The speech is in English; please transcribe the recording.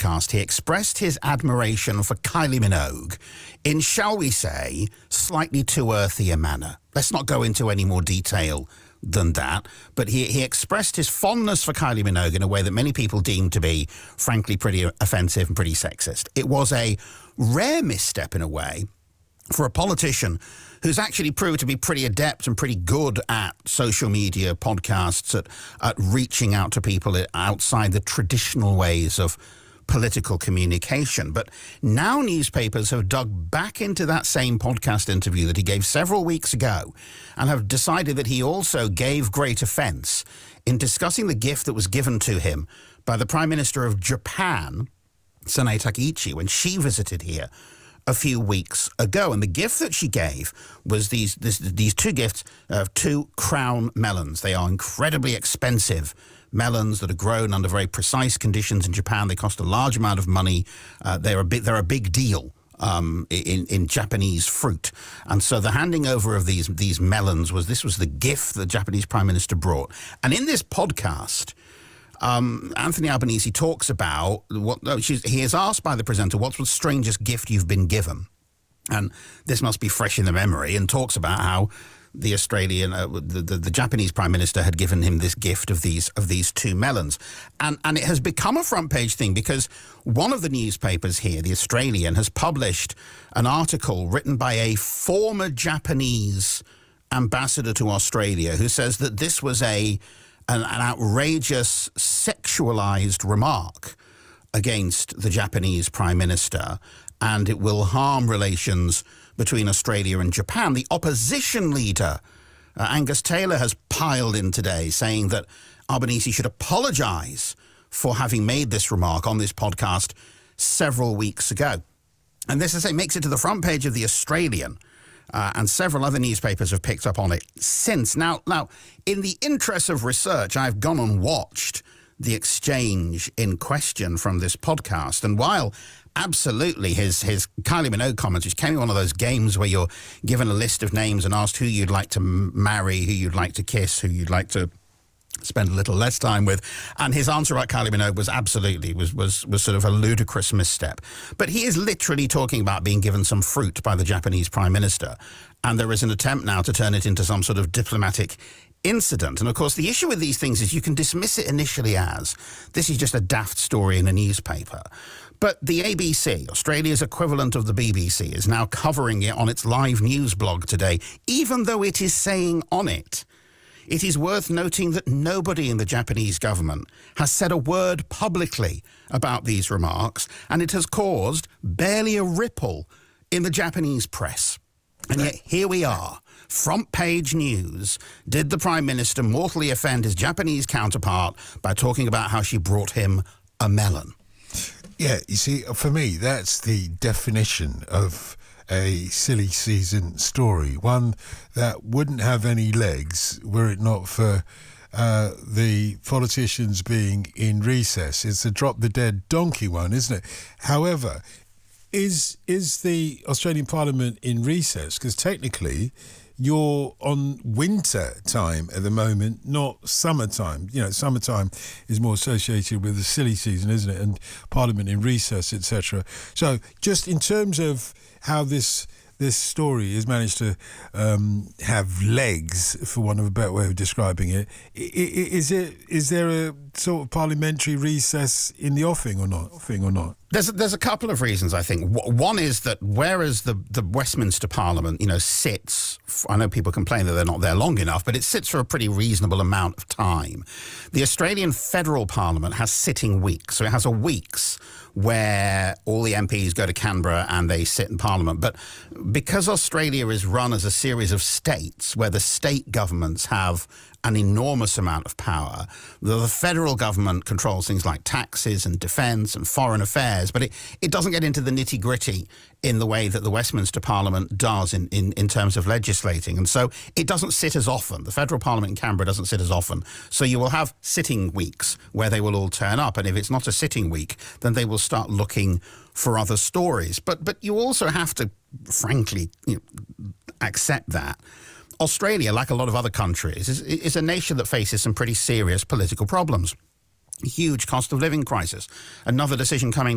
podcast, he expressed his admiration for Kylie Minogue in, shall we say, slightly too earthy a manner. Let's not go into any more detail than that, but he expressed his fondness for Kylie Minogue in a way that many people deemed to be, frankly, pretty offensive and pretty sexist. It was a rare misstep, in a way, for a politician who's actually proved to be pretty adept and pretty good at social media, podcasts, at reaching out to people outside the traditional ways of political communication. But now newspapers have dug back into that same podcast interview that he gave several weeks ago and have decided that he also gave great offense in discussing the gift that was given to him by the Prime Minister of Japan, Sanae Takaichi, when she visited here a few weeks ago. And the gift that she gave was these two gifts of 2 crown melons. They are incredibly expensive melons that are grown under very precise conditions in Japan. They cost a large amount of money. They're a big deal in Japanese fruit. And so the handing over of these melons was the gift the Japanese Prime Minister brought. And in this podcast, Anthony Albanese talks about he is asked by the presenter, what's the strangest gift you've been given? And this must be fresh in the memory, and talks about how the Australian, the Japanese Prime Minister had given him this gift of these 2 melons. And it has become a front page thing because one of the newspapers here, The Australian, has published an article written by a former Japanese ambassador to Australia who says that this was an outrageous sexualized remark against the Japanese Prime Minister, and it will harm relations between Australia and Japan. The opposition leader, Angus Taylor, has piled in today saying that Albanese should apologize for having made this remark on this podcast several weeks ago. And this, as I say, makes it to the front page of The Australian. And several other newspapers have picked up on it since. Now, in the interest of research, I've gone and watched the exchange in question from this podcast. And while absolutely his Kylie Minogue comments, which came in one of those games where you're given a list of names and asked who you'd like to marry, who you'd like to kiss, who you'd like to spend a little less time with, and his answer about Kylie Minogue was absolutely was sort of a ludicrous misstep. But he is literally talking about being given some fruit by the Japanese Prime Minister, and there is an attempt now to turn it into some sort of diplomatic incident. And of course, the issue with these things is you can dismiss it initially as this is just a daft story in a newspaper. But the ABC, Australia's equivalent of the BBC, is now covering it on its live news blog today, even though it is saying on it, it is worth noting that nobody in the Japanese government has said a word publicly about these remarks, and it has caused barely a ripple in the Japanese press. And yet here we are, front page news. Did the Prime Minister mortally offend his Japanese counterpart by talking about how she brought him a melon? Yeah, you see, for me, that's the definition of a silly season story, one that wouldn't have any legs were it not for the politicians being in recess. It's a drop the dead donkey one, isn't it? However, is the Australian Parliament in recess? Because technically you're on winter time at the moment, not summertime. You know, summertime is more associated with the silly season, isn't it? And Parliament in recess, etc. So just in terms of how this story has managed to have legs, for want of a better way of describing it, is there a sort of parliamentary recess in the offing or not? There's a couple of reasons, I think. One is that whereas the Westminster Parliament, sits, I know people complain that they're not there long enough, but it sits for a pretty reasonable amount of time. The Australian Federal Parliament has sitting weeks, so it has a week's where all the MPs go to Canberra and they sit in Parliament. But because Australia is run as a series of states where the state governments have an enormous amount of power, the federal government controls things like taxes and defence and foreign affairs, but it doesn't get into the nitty-gritty in the way that the Westminster Parliament does in terms of legislating. And so it doesn't sit as often. The federal parliament in Canberra doesn't sit as often. So you will have sitting weeks where they will all turn up. And if it's not a sitting week, then they will start looking for other stories. But you also have to, frankly, accept that Australia, like a lot of other countries, is a nation that faces some pretty serious political problems. A huge cost of living crisis. Another decision coming